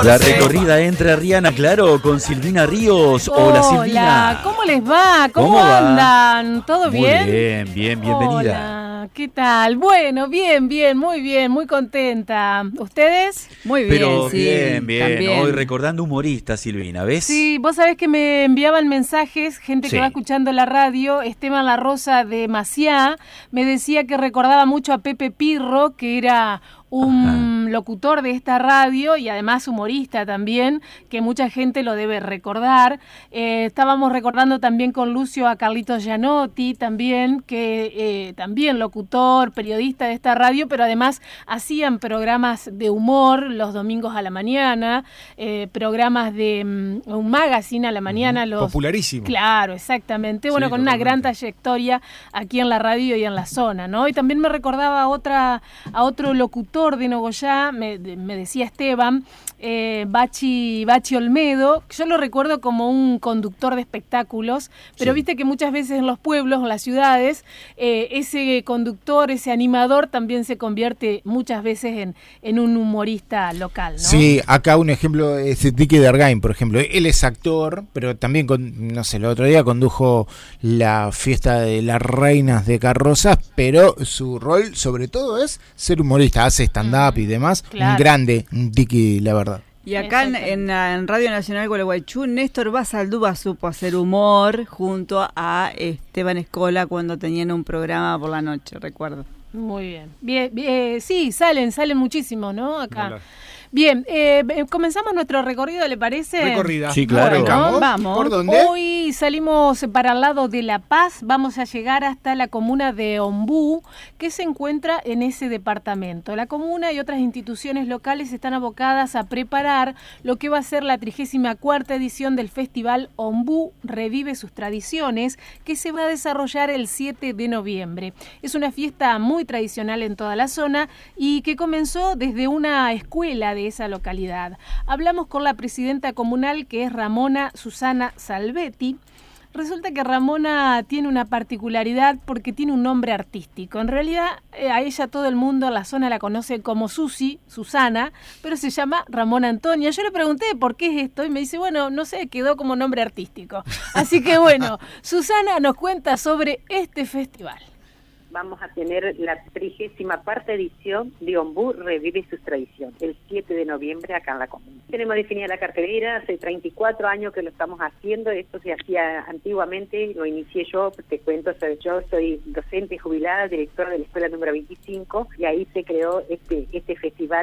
La recorrida entrerriana, claro, con Silvina Ríos. Hola, Silvina. ¿Cómo les va? ¿Cómo andan? ¿Todo bien? Muy bien, bienvenida. Hola, ¿qué tal? Bueno, bien, muy contenta. ¿Ustedes? Muy bien, Pero sí, bien. también. Hoy recordando humoristas, Silvina, ¿ves? Sí, vos sabés que me enviaban mensajes, gente que Sí. va escuchando la radio. Esteban La Rosa de Maciá me decía que recordaba mucho a Pepe Pirro, que era un locutor de esta radio y además humorista también, que mucha gente lo debe recordar. Estábamos recordando también con Lucio a Carlitos Gianotti, también, que también locutor, periodista de esta radio, pero además hacían programas de humor los domingos a la mañana, programas de un magazine a la mañana. Popularísimo. Claro, exactamente. Bueno, Sí, con una totalmente. gran trayectoria aquí en la radio y en la zona, ¿no? Y también me recordaba a otro locutor de Nogoyá, me decía Esteban, Bachi Olmedo. Yo lo recuerdo como un conductor de espectáculos, pero Sí. viste que muchas veces en los pueblos, en las ciudades, ese conductor, ese animador también se convierte muchas veces en un humorista local, ¿no? Sí, acá un ejemplo es Tiki Dergain, por ejemplo. Él es actor, pero también, no sé, el otro día condujo la fiesta de las reinas de carrozas, pero su rol sobre todo es ser humorista, hace stand-up y demás. Claro. Un grande, un Tiki, la verdad. Y acá en Radio Nacional Gualeguaychú, Néstor Basaldúa supo hacer humor junto a Esteban Escola cuando tenían un programa por la noche, recuerdo. Muy bien. Sí, salen muchísimo, ¿no? Acá. Hola. Bien, comenzamos nuestro recorrido, ¿le parece? Recorrida. Sí, claro. Arrancamos. Vamos. ¿Por dónde? Hoy salimos para el lado de La Paz, vamos a llegar hasta la comuna de Ombú, que se encuentra en ese departamento. La comuna y otras instituciones locales están abocadas a preparar lo que va a ser la 34ª edición del Festival Ombú Revive sus Tradiciones, que se va a desarrollar el 7 de noviembre. Es una fiesta muy tradicional en toda la zona y que comenzó desde una escuela de esa localidad. Hablamos con la presidenta comunal, que es Ramona Susana Salvetti. Resulta que Ramona tiene una particularidad porque tiene un nombre artístico. En realidad, a ella todo el mundo en la zona la conoce como Susi, Susana, pero se llama Ramona Antonia. Yo le pregunté por qué es esto y me dice, bueno, no sé, quedó como nombre artístico. Así que bueno, Susana nos cuenta sobre este festival. Vamos a tener la 34ª edición de Ombú Revive sus Tradiciones, el 7 de noviembre acá en la comuna. Tenemos definida la cartelera, hace 34 años que lo estamos haciendo, esto se hacía antiguamente, lo inicié yo, te cuento, yo soy docente jubilada, directora de la escuela número 25, y ahí se creó este festival